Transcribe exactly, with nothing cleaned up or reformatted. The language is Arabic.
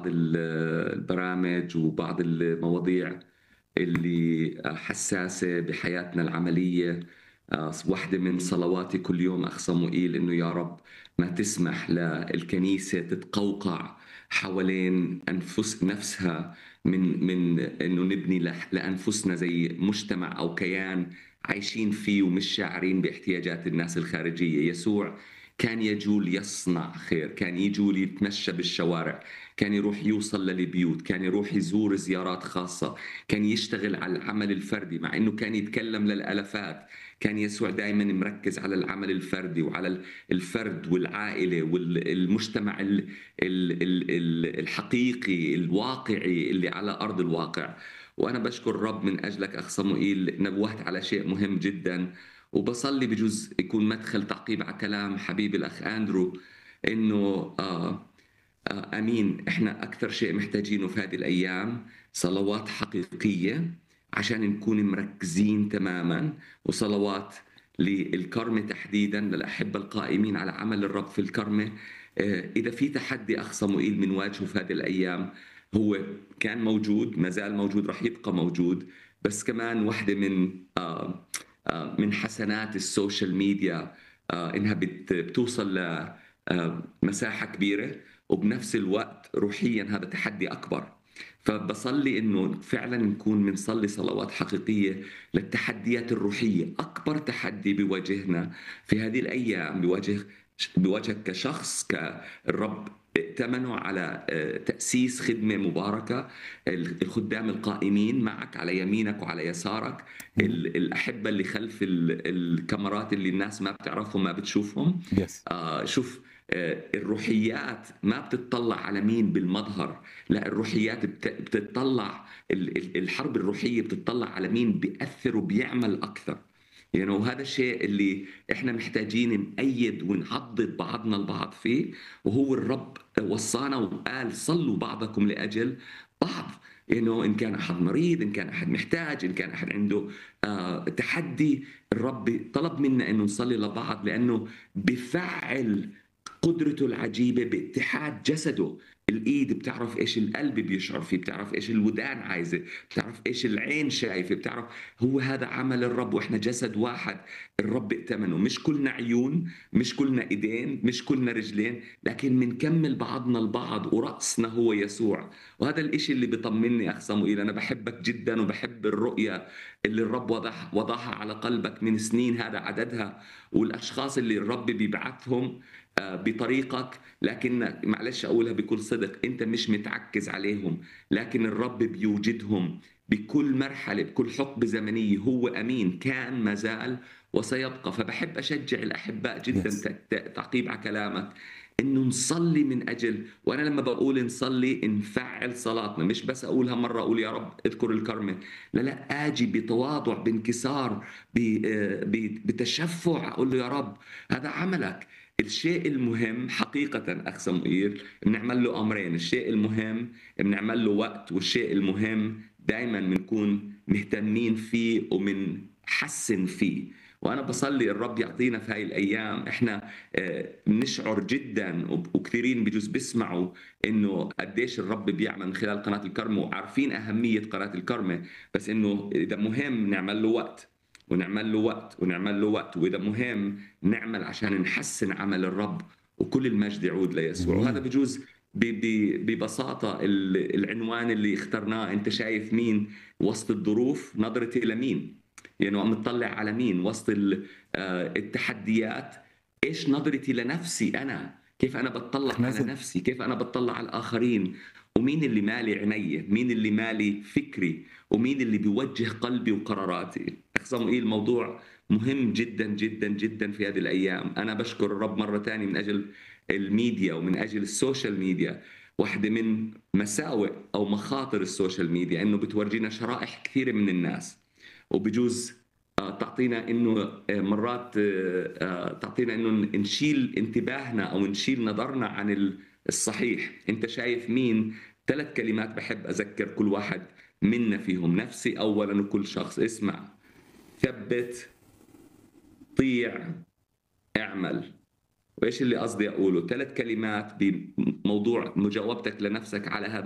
بعض ال- البرامج وبعض المواضيع اللي حساسة بحياتنا العملية. آه، واحدة من صلواتي كل يوم أخ صموئيل إنه يا رب ما تسمح للكنيسة تتقوقع حوالين أنفس نفسها، من من إنه نبني لح- لأنفسنا زي مجتمع أو كيان عايشين فيه ومش شاعرين باحتياجات الناس الخارجية. يسوع كان يجول يصنع خير، كان يجول يتمشى بالشوارع، كان يروح يوصل للبيوت، كان يروح يزور زيارات خاصة، كان يشتغل على العمل الفردي مع أنه كان يتكلم للألفات. كان يسوع دائما مركز على العمل الفردي وعلى الفرد والعائلة والمجتمع ال- ال- ال- ال- الحقيقي الواقعي اللي على أرض الواقع. وأنا بشكر الرب من أجلك أخ صموئيل، نبهت على شيء مهم جدا، وبصلي بجوز يكون مدخل تعقيب على كلام حبيبي الأخ أندرو، إنه آه آه، امين. احنا اكثر شيء محتاجينه في هذه الايام صلوات حقيقيه عشان نكون مركزين تماما، وصلوات للكرمة تحديدا، للاحبه القائمين على عمل الرب في الكرمة. آه، اذا في تحدي اخ صموئيل بنواجهه في هذه الايام، هو كان موجود، ما زال موجود، راح يبقى موجود. بس كمان واحده من آه، آه، من حسنات السوشيال ميديا آه، انها بت- بتوصل ل آه، مساحه كبيره، وبنفس الوقت روحيا هذا تحدي أكبر. فبصلي إنه فعلا نكون بنصلي صلوات حقيقية للتحديات الروحية. أكبر تحدي بيواجهنا في هذه الأيام بيواجه بيواجهك كشخص، كالرب ائتمنوا على آه، تأسيس خدمة مباركة، الخدام القائمين معك على يمينك وعلى يسارك، ال- الأحبة اللي خلف ال- الكاميرات اللي الناس ما بتعرفهم ما بتشوفهم. يس. آه، شوف، آه، الروحيات ما بتتطلع على مين بالمظهر، لا، الروحيات بت- بتتطلع، ال- ال- الحرب الروحية بتتطلع على مين بيأثر وبيعمل أكثر. يعني وهذا الشيء اللي احنا محتاجين نأيد ونعضد بعضنا البعض فيه، وهو الرب وصانا وقال صلوا بعضكم لأجل بعض. انه ان كان احد مريض، ان كان احد محتاج، ان كان احد عنده آه تحدي، الرب طلب منا انه نصلي لبعض، لانه بفعل قدرته العجيبة باتحاد جسده. الإيد بتعرف إيش القلب بيشعر فيه، بتعرف إيش الودان عايزة، بتعرف إيش العين شايفة، بتعرف. هو هذا عمل الرب، وإحنا جسد واحد. الرب ائتمنه، مش كلنا عيون، مش كلنا إيدين، مش كلنا رجلين، لكن منكمل بعضنا البعض، ورأسنا هو يسوع. وهذا الإشي اللي بيطمني أخ صموئيل. أنا بحبك جدا وبحب الرؤية اللي الرب وضح وضعها على قلبك من سنين، هذا عددها، والأشخاص اللي الرب بيبعثهم آه، بطريقك. لكن معلش أقولها بكل صدق، أنت مش متعكز عليهم، لكن الرب بيوجدهم بكل مرحلة، بكل حقبة زمنية. هو أمين، كان، ما زال، وسيبقى. فبحب أشجع الأحباء جدا، يس. ت- ت- تعقيب على كلامك، انه نصلي من اجل. وانا لما بقول نصلي نفعل صلاتنا، مش بس اقولها مره اقول يا رب اذكر الكرمه، لا لا، اجي بتواضع، بانكسار، ب- آه، ب- بتشفع، اقول له يا رب هذا عملك. الشيء المهم حقيقة أخ صموئيل بنعمل له أمرين: الشيء المهم بنعمل له وقت، والشيء المهم دائما بنكون مهتمين فيه ومنحسن فيه. وأنا بصلي الرب يعطينا في هاي الأيام، إحنا آه، بنشعر جدا، وب- وكثيرين بجوز بيسمعوا إنه قديش الرب بيعمل من خلال قناة الكرمة، وعارفين أهمية قناة الكرمة، بس إنه إذا مهم نعمل له وقت، ونعمل له وقت، ونعمل له وقت، وإذا مهم نعمل عشان نحسن عمل الرب، وكل المجد يعود ليسوع. وهذا امين. بجوز ب- ب- ببساطة ال- العنوان اللي اخترناه: أنت شايف مين وسط الظروف؟ نظرتي لمين؟ يعني عم نطلع على مين وسط ال- آه، التحديات؟ إيش نظرتي لنفسي أنا؟ كيف أنا بتطلع على نازل. نفسي؟ كيف أنا بتطلع على الآخرين؟ ومين اللي مالي عيني؟ مين اللي مالي فكري؟ ومين اللي بيوجه قلبي وقراراتي؟ أخ صموئيل، موضوع مهم جدا جدا جدا في هذه الأيام. أنا بشكر الرب مرة تانية من أجل الميديا ومن أجل السوشيال ميديا. واحدة من مساوئ أو مخاطر السوشيال ميديا إنه بتورجينا شرائح كثيرة من الناس، وبجوز آه، تعطينا إنه آه، مرات آه، آه، تعطينا إنه نشيل انتباهنا أو نشيل نظرنا عن ال- الصحيح. أنت شايف مين؟ ثلاث كلمات بحب أذكر كل واحد منا فيهم، نفسي أولا وكل شخص: اسمع، ثبت، طيع، اعمل. وإيش اللي قصدي أقوله؟ ثلاث كلمات بموضوع مجاوبتك لنفسك على هذا